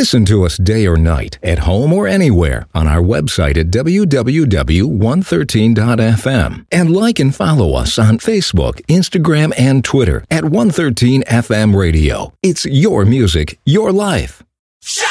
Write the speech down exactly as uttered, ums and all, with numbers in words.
Listen to us day or night, at home or anywhere, on our website at w w w dot one thirteen dot f m. And like and follow us on Facebook, Instagram, and Twitter at one thirteen F M Radio. It's your music, your life. Shout!